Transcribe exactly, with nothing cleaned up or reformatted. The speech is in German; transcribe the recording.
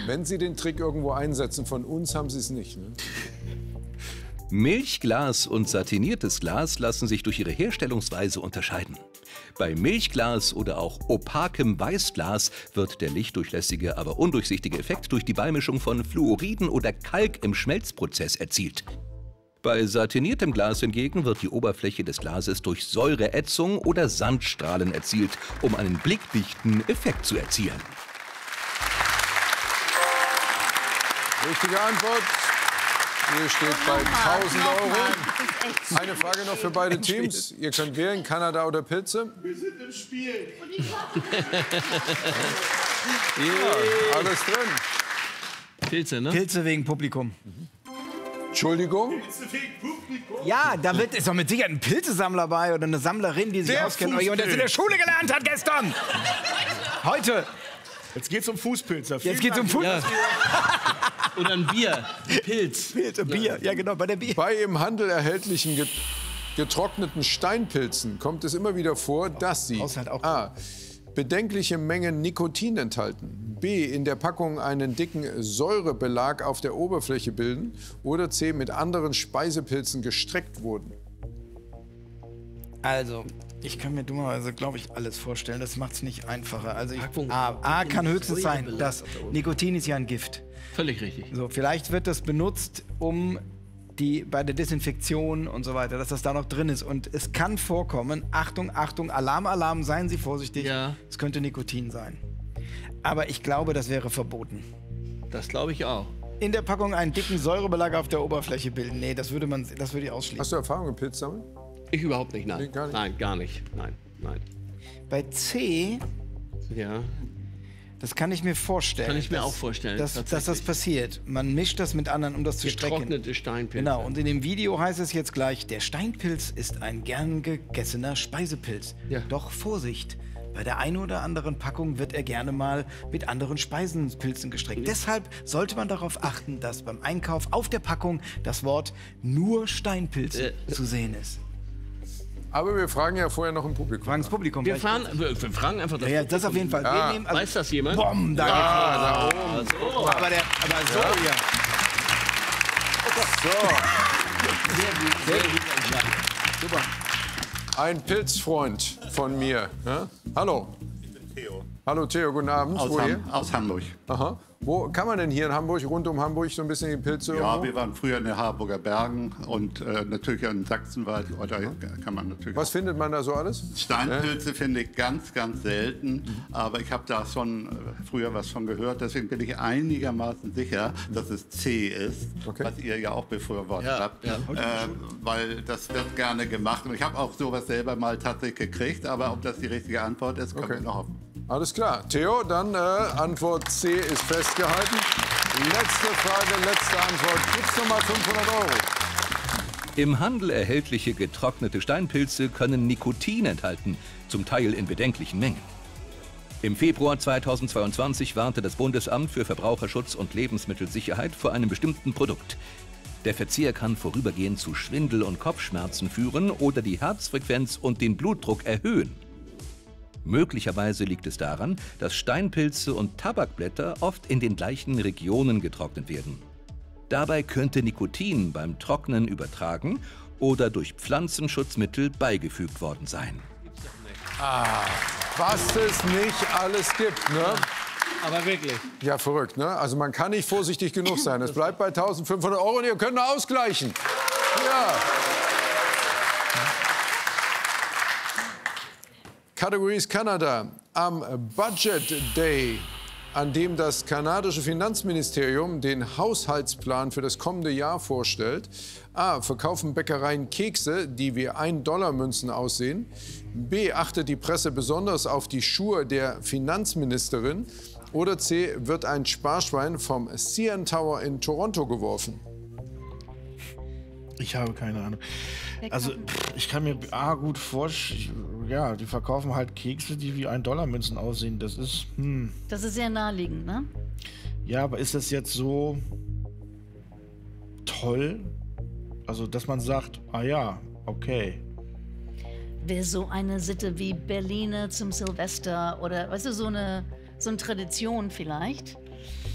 Wenn Sie den Trick irgendwo einsetzen, von uns haben Sie es nicht. Ne? Milchglas und satiniertes Glas lassen sich durch ihre Herstellungsweise unterscheiden. Bei Milchglas oder auch opakem Weißglas wird der lichtdurchlässige, aber undurchsichtige Effekt durch die Beimischung von Fluoriden oder Kalk im Schmelzprozess erzielt. Bei satiniertem Glas hingegen wird die Oberfläche des Glases durch Säureätzung oder Sandstrahlen erzielt, um einen blickdichten Effekt zu erzielen. Richtige Antwort. Hier steht bei tausend Euro. Eine Frage noch für beide Teams. Ihr könnt wählen, Kanada oder Pilze. Wir sind im Spiel. Ja, alles drin. Pilze, ne? Pilze wegen Publikum. Entschuldigung? Pilze wegen Publikum. Ja, da wird, ist doch mit Sicherheit ein Pilzesammler bei oder eine Sammlerin, die sich Der auskennt und das in der Fußpilz. Schule gelernt hat gestern. Heute. Jetzt geht's um Fußpilzer. Jetzt geht's um Fuß. Ja. Oder ein Bier, ein Pilz. Pilze, Bier. Ja, genau, bei der Bier. Bei im Handel erhältlichen get getrockneten Steinpilzen kommt es immer wieder vor, dass sie Haushalt auch. a. bedenkliche Mengen Nikotin enthalten, b. in der Packung einen dicken Säurebelag auf der Oberfläche bilden oder c. mit anderen Speisepilzen gestreckt wurden. Also, ich kann mir dummerweise, glaube ich, alles vorstellen. Das macht es nicht einfacher. Also, ich, Packung. A, A kann höchstens sein, Säurebelag dass auf der Oberfläche. Nikotin ist ja ein Gift. Völlig richtig. So, vielleicht wird das benutzt, um die bei der Desinfektion und so weiter, dass das da noch drin ist. Und es kann vorkommen, Achtung, Achtung, Alarm, Alarm, seien Sie vorsichtig. Ja. Es könnte Nikotin sein. Aber ich glaube, das wäre verboten. Das glaube ich auch. In der Packung einen dicken Säurebelag auf der Oberfläche bilden. Nee, das würde man, das würde ich ausschließen. Hast du Erfahrung mit Pilzsammeln? Ich überhaupt nicht, nein. Nee, gar nicht. Nein, gar nicht. Nein, nein. Bei C, Ja, das kann ich mir vorstellen. kann ich mir dass- auch vorstellen. Dass, dass das tatsächlich. passiert. Man mischt das mit anderen, um das zu strecken. Getrocknete Steinpilze. Genau, und in dem Video heißt es jetzt gleich, der Steinpilz ist ein gern gegessener Speisepilz. Ja. Doch Vorsicht, bei der einen oder anderen Packung wird er gerne mal mit anderen Speisenpilzen gestreckt. Deshalb sollte man darauf achten, dass beim Einkauf auf der Packung das Wort nur Steinpilz Äh. zu sehen ist. Aber wir fragen ja vorher noch im Publikum. Fragen das Publikum. Wir, vielleicht- fahren, wir, wir fragen einfach das Ja, ja, das auf jeden Fall. Ja. Wir nehmen, also, Weiß das jemand? Bom, da Ah, geht's da oben. los. Aber, der, aber so, ja. So, Sehr gut. Super. ein Pilzfreund von mir. Ja? Hallo. Theo. Hallo Theo, guten Abend. Aus, Woher? Ham aus Hamburg. Aha. Wo kann man denn hier in Hamburg, rund um Hamburg, so ein bisschen die Pilze Ja, irgendwo? wir waren früher in den Harburger Bergen und äh, natürlich in Sachsenwald. Oder kann man natürlich Was findet man da so alles? Steinpilze finde ich ganz, ganz selten. Aber ich habe da schon äh, früher was von gehört. Deswegen bin ich einigermaßen sicher, dass es C ist, Okay. was ihr ja auch befürwortet Ja, habt. ja. Äh, weil das wird gerne gemacht. Und ich habe auch sowas selber mal tatsächlich gekriegt. Aber ob das die richtige Antwort ist, können Okay. wir noch hoffen. Alles klar. Theo, dann äh, Antwort C ist festgehalten. Letzte Frage, letzte Antwort. Gibt's noch mal fünfhundert Euro? Im Handel erhältliche getrocknete Steinpilze können Nikotin enthalten, zum Teil in bedenklichen Mengen. Im Februar zweitausendzweiundzwanzig warnte das Bundesamt für Verbraucherschutz und Lebensmittelsicherheit vor einem bestimmten Produkt. Der Verzehr kann vorübergehend zu Schwindel und Kopfschmerzen führen oder die Herzfrequenz und den Blutdruck erhöhen. Möglicherweise liegt es daran, dass Steinpilze und Tabakblätter oft in den gleichen Regionen getrocknet werden. Dabei könnte Nikotin beim Trocknen übertragen oder durch Pflanzenschutzmittel beigefügt worden sein. Was es nicht alles gibt, ne? Aber wirklich. Ja, verrückt, ne? Also man kann nicht vorsichtig genug sein. Es bleibt bei eintausendfünfhundert Euro und ihr könnt noch ausgleichen. Ja. Kategorie ist Kanada. Am Budget Day, an dem das kanadische Finanzministerium den Haushaltsplan für das kommende Jahr vorstellt, A. verkaufen Bäckereien Kekse, die wie ein Dollar Münzen aussehen. B. achtet die Presse besonders auf die Schuhe der Finanzministerin. Oder C. wird ein Sparschwein vom C N Tower in Toronto geworfen. Ich habe keine Ahnung. Also, pff, ich kann mir A gut vorstellen, ja, die verkaufen halt Kekse, die wie ein Dollar Münzen aussehen. Das ist, hm. Das ist sehr naheliegend, ne? Ja, aber ist das jetzt so toll? Also, dass man sagt, ah ja, okay. Wäre so eine Sitte wie Berliner zum Silvester oder, weißt du, so eine, so eine Tradition vielleicht.